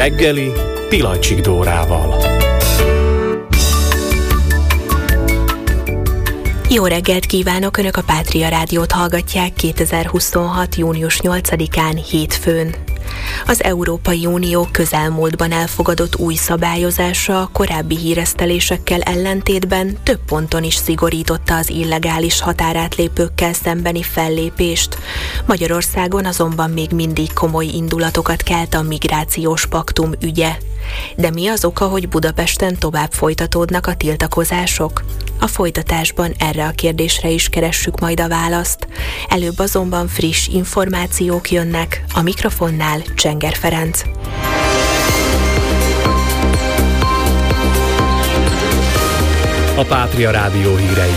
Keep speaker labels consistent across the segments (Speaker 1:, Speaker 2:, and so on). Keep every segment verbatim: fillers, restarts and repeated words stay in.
Speaker 1: reggeli Pilacsik Dórával.
Speaker 2: Jó reggelt kívánok! Önök a Pátria Rádiót hallgatják kétezer-huszonhat. június nyolcadikán hétfőn. Az Európai Unió közelmúltban elfogadott új szabályozása a korábbi híresztelésekkel ellentétben több ponton is szigorította az illegális határátlépőkkel szembeni fellépést. Magyarországon azonban még mindig komoly indulatokat kelt a migrációs paktum ügye. De mi az oka, hogy Budapesten tovább folytatódnak a tiltakozások? A folytatásban erre a kérdésre is keressük majd a választ. Előbb azonban friss információk jönnek, a mikrofonnál Csenger Ferenc.
Speaker 1: A Pátria Rádió hírei.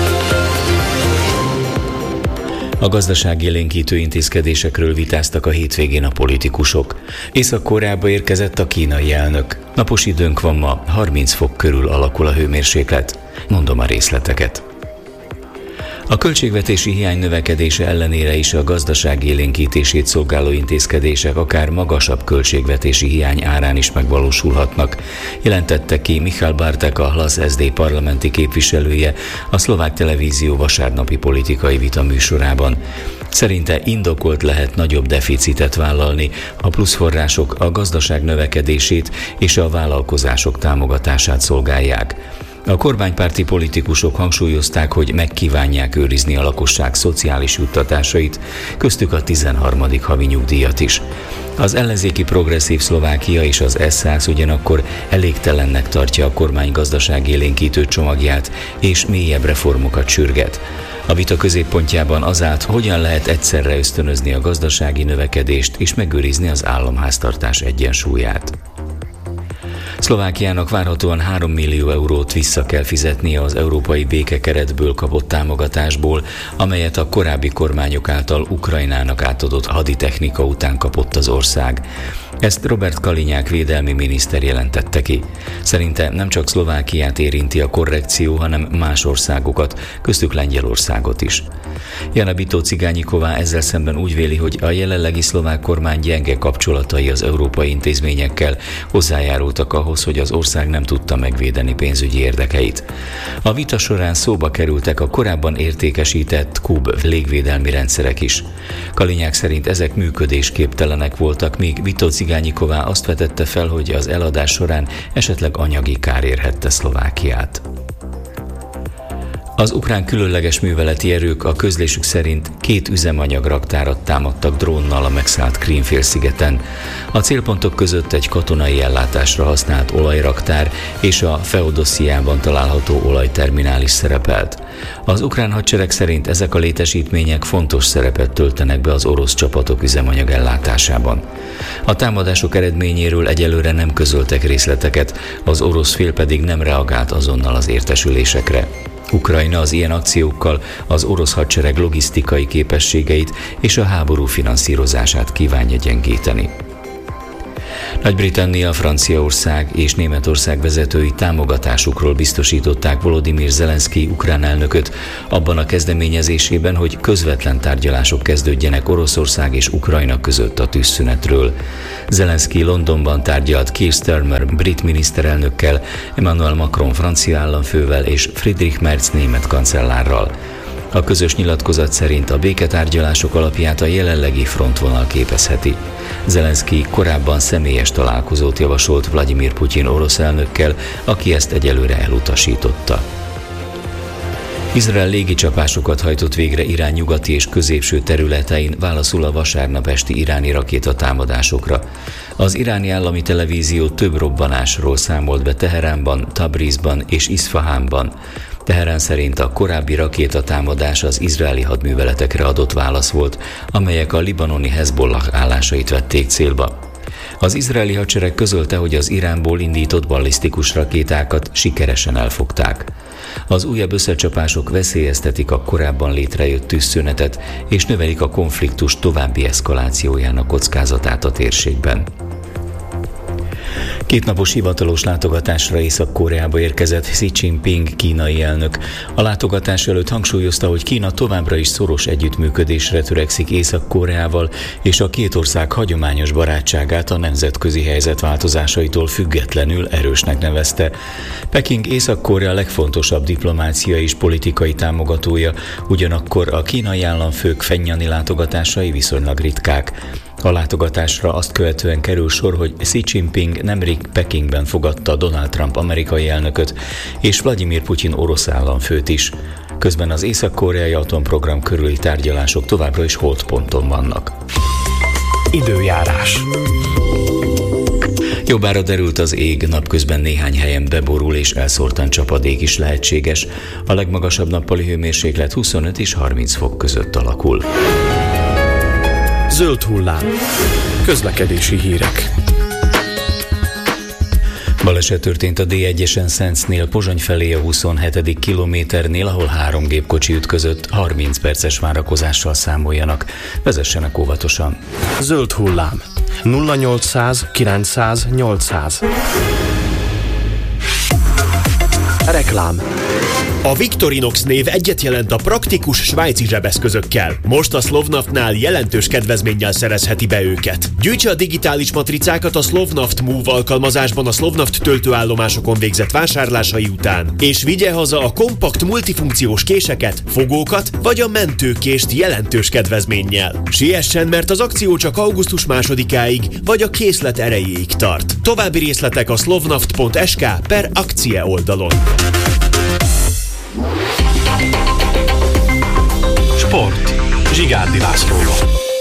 Speaker 3: A gazdaságélénkítő intézkedésekről vitáztak a hétvégén a politikusok. Észak-Koreába érkezett a kínai elnök. Napos időnk van ma, harminc fok körül alakul a hőmérséklet. Mondom a részleteket. A költségvetési hiány növekedése ellenére is a gazdaság élénkítését szolgáló intézkedések akár magasabb költségvetési hiány árán is megvalósulhatnak, jelentette ki Michal Bartek, a hlas es dé parlamenti képviselője a szlovák televízió vasárnapi politikai vita műsorában. Szerinte indokolt lehet nagyobb deficitet vállalni, a pluszforrások a gazdaság növekedését és a vállalkozások támogatását szolgálják. A kormánypárti politikusok hangsúlyozták, hogy megkívánják őrizni a lakosság szociális juttatásait, köztük a tizenharmadik havi nyugdíjat is. Az ellenzéki Progresszív Szlovákia és az es száz ugyanakkor elégtelennek tartja a kormány gazdaságélénkítő csomagját és mélyebb reformokat sürget. A vita középpontjában az állt, hogyan lehet egyszerre ösztönözni a gazdasági növekedést és megőrizni az államháztartás egyensúlyát. Szlovákiának várhatóan három millió eurót vissza kell fizetnie az európai békekeretből kapott támogatásból, amelyet a korábbi kormányok által Ukrajnának átadott haditechnika után kapott az ország. Ezt Robert Kalinyák védelmi miniszter jelentette ki. Szerinte nem csak Szlovákiát érinti a korrekció, hanem más országokat, köztük Lengyelországot is. Jana Bitó-Cigányiková ezzel szemben úgy véli, hogy a jelenlegi szlovák kormány gyenge kapcsolatai az európai intézményekkel hozzájárultak ahhoz, hogy az ország nem tudta megvédeni pénzügyi érdekeit. A vita során szóba kerültek a korábban értékesített Kub légvédelmi rendszerek is. Kalinyák szerint ezek működésképtelenek voltak, míg Bitó-Cigányiková azt vetette fel, hogy az eladás során esetleg anyagi kár érhette Szlovákiát. Az ukrán különleges műveleti erők a közlésük szerint két üzemanyagraktárat támadtak drónnal a megszállt Krím-félszigeten. A célpontok között egy katonai ellátásra használt olajraktár és a Feodossziában található olajterminál is szerepelt. Az ukrán hadsereg szerint ezek a létesítmények fontos szerepet töltenek be az orosz csapatok üzemanyag ellátásában. A támadások eredményéről egyelőre nem közöltek részleteket, az orosz fél pedig nem reagált azonnal az értesülésekre. Ukrajna az ilyen akciókkal az orosz hadsereg logisztikai képességeit és a háború finanszírozását kívánja gyengíteni. Nagy-Britannia, Franciaország és Németország vezetői támogatásukról biztosították Volodymyr Zelenszky ukrán elnököt abban a kezdeményezésében, hogy közvetlen tárgyalások kezdődjenek Oroszország és Ukrajna között a tűzszünetről. Zelenszky Londonban tárgyalt Keir Starmer brit miniszterelnökkel, Emmanuel Macron francia államfővel és Friedrich Merz német kancellárral. A közös nyilatkozat szerint a béketárgyalások alapját a jelenlegi frontvonal képezheti. Zelenszky korábban személyes találkozót javasolt Vladimir Putyin orosz elnökkel, aki ezt egyelőre elutasította. Izrael légicsapásokat hajtott végre Irán nyugati és középső területein válaszul a vasárnap esti iráni rakétatámadásokra. Az iráni állami televízió több robbanásról számolt be Teheránban, Tabrizban és Iszfahánban. Teherán szerint a korábbi rakétatámadás az izraeli hadműveletekre adott válasz volt, amelyek a libanoni Hezbollah állásait vették célba. Az izraeli hadsereg közölte, hogy az Iránból indított ballisztikus rakétákat sikeresen elfogták. Az újabb összecsapások veszélyeztetik a korábban létrejött tűzszünetet, és növelik a konfliktus további eszkalációjának kockázatát a térségben. Kétnapos hivatalos látogatásra Észak-Koreába érkezett Xi Jinping kínai elnök. A látogatás előtt hangsúlyozta, hogy Kína továbbra is szoros együttműködésre törekszik Észak-Koreával, és a két ország hagyományos barátságát a nemzetközi helyzet változásaitól függetlenül erősnek nevezte. Peking Észak-Korea legfontosabb diplomáciai és politikai támogatója, ugyanakkor a kínai államfők fennyani látogatásai viszonylag ritkák. A látogatásra azt követően kerül sor, hogy Xi Jinping nemrég Pekingben fogadta Donald Trump amerikai elnököt és Vladimir Putyin orosz államfőt is. Közben az észak-koreai atomprogram körüli tárgyalások továbbra is holdponton vannak.
Speaker 1: Időjárás.
Speaker 3: Jobbára derült az ég, napközben néhány helyen beborul és elszórtan csapadék is lehetséges. A legmagasabb nappali hőmérséklet huszonöt és harminc fok között alakul.
Speaker 1: Zöld hullám. Közlekedési hírek.
Speaker 3: Baleset történt a dé egyesen Szencnél, Pozsony felé a huszonhetedik kilométernél, ahol három gépkocsi ütközött, harminc perces várakozással számoljanak. Vezessenek óvatosan.
Speaker 1: Zöld hullám. nulla nyolcszáz kilencszáz nyolcszáz. Reklám. A Victorinox név egyet jelent a praktikus svájci zsebeszközökkel. Most a Slovnaftnál jelentős kedvezménnyel szerezheti be őket. Gyűjtse a digitális matricákat a Slovnaft Move alkalmazásban a Slovnaft töltőállomásokon végzett vásárlásai után, és vigye haza a kompakt multifunkciós késeket, fogókat vagy a mentőkést jelentős kedvezménnyel. Siessen, mert az akció csak augusztus másodikáig vagy a készlet erejéig tart. További részletek a slovnaft pont es ká per akcie oldalon. Sport. Zsigárdi Lászlóval.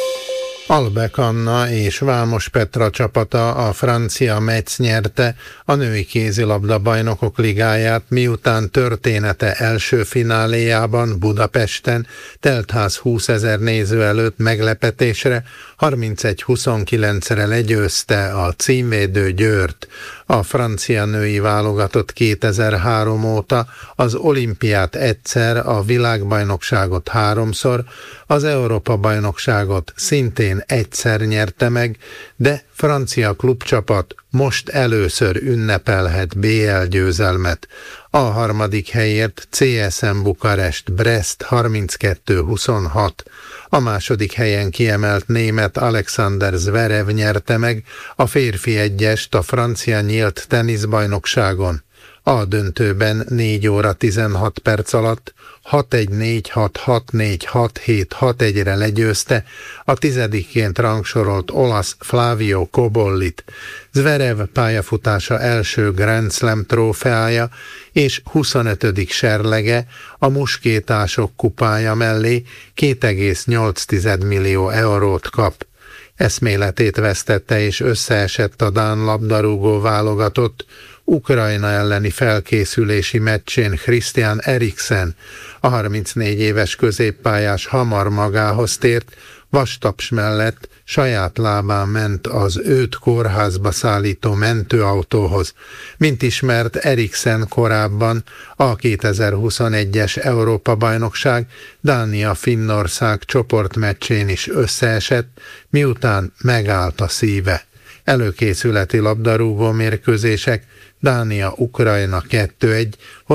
Speaker 4: Albek Anna és Vámos Petra csapata, a francia Metz nyerte a női kézilabda bajnokok ligáját, miután története első fináléjában Budapesten teltház húszezer néző előtt meglepetésre harmincegy huszonkilencre legyőzte a címvédő Győrt. A francia női válogatott kétezer-három óta az olimpiát egyszer, a világbajnokságot háromszor, az Európa-bajnokságot szintén egyszer nyerte meg, de francia klubcsapat most először ünnepelhet bé el győzelmet. A harmadik helyért cé es em Bukarest Brest harminckettő huszonhat. A második helyen kiemelt német Alexander Zverev nyerte meg a férfi egyest a francia nyílt teniszbajnokságon. A döntőben négy óra tizenhat perc alatt hat egy négy hat hat négy hat hét hat egyre legyőzte a tizedikként rangsorolt olasz Flavio Cobollit. Zverev pályafutása első Grand Slam trófeája és huszonötödik serlege a muskétások kupája mellé két egész nyolc millió eurót kap. Eszméletét vesztette és összeesett a dán labdarúgó válogatott Ukrajna elleni felkészülési meccsén Christian Eriksen. A harmincnégy éves középpályás hamar magához tért, vastaps mellett saját lábán ment az őt kórházba szállító mentőautóhoz. Mint ismert, Eriksen korábban a kétezer-huszonegyes Európa-bajnokság Dánia-Finnország csoportmeccsén is összeesett, miután megállt a szíve. Előkészületi labdarúgó mérkőzések: Dánia-Ukrajna kettő egy,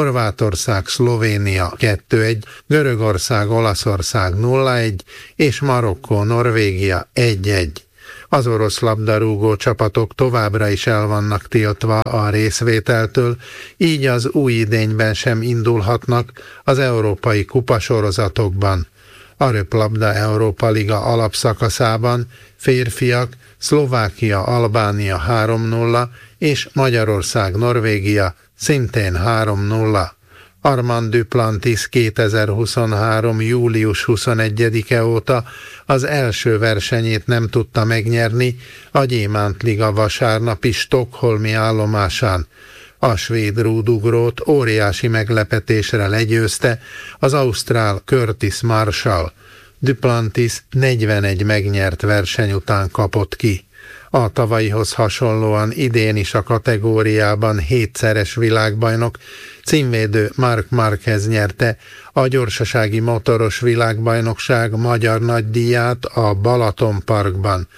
Speaker 4: Horvátország-Szlovénia kettő egy, Görögország-Olaszország nulla egy és Marokkó-Norvégia egy egy. Az orosz labdarúgó csapatok továbbra is el vannak tiltva a részvételtől, így az új idényben sem indulhatnak az európai kupasorozatokban. A röplabda Európa Liga alapszakaszában férfiak Szlovákia-Albánia három nulla és Magyarország-Norvégia szintén három nulla. Armand Duplantis kétezer-huszonhárom. július huszonegyedike óta az első versenyét nem tudta megnyerni a Gyémánt Liga vasárnapi stockholmi állomásán. A svéd rúdugrót óriási meglepetésre legyőzte az ausztrál Curtis Marshall. Duplantis negyvenegy megnyert verseny után kapott ki. A tavalyihoz hasonlóan idén is a kategóriában hétszeres világbajnok, címvédő Marc Márquez nyerte a gyorsasági motoros világbajnokság magyar nagydíját a Balaton Parkban.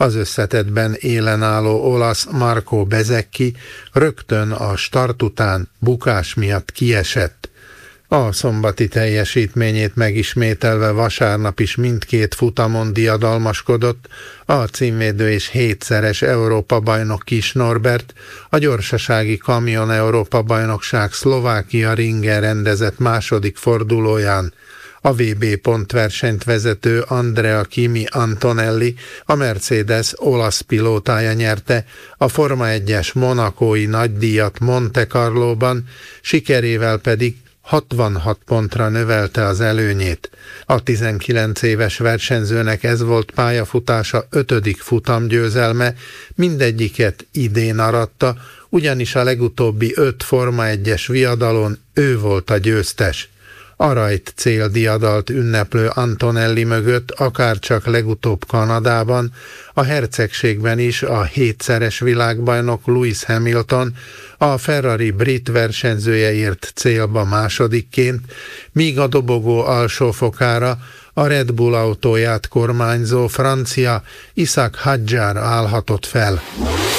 Speaker 4: Az összetettben élenálló olasz Marco Bezzecchi rögtön a start után bukás miatt kiesett. A szombati teljesítményét megismételve vasárnap is mindkét futamon diadalmaskodott a címvédő és hétszeres Európa-bajnok Kis Norbert, a gyorsasági kamion Európa-bajnokság Szlovákia ringen rendezett második fordulóján. A vé bé pontversenyt vezető Andrea Kimi Antonelli, a Mercedes olasz pilótája nyerte a Forma egyes monakói nagydíjat Monte Carlóban, sikerével pedig hatvanhat pontra növelte az előnyét. A tizenkilenc éves versenyzőnek ez volt pályafutása ötödik futamgyőzelme, mindegyiket idén aratta, ugyanis a legutóbbi öt Forma egyes viadalon ő volt a győztes. A rajt céldiadalt ünneplő Antonelli mögött akárcsak legutóbb Kanadában, a hercegségben is a hétszeres világbajnok Lewis Hamilton, a Ferrari brit versenyzője ért célba másodikként, míg a dobogó alsó fokára a Red Bull autóját kormányzó francia Isaac Hadjar állhatott fel.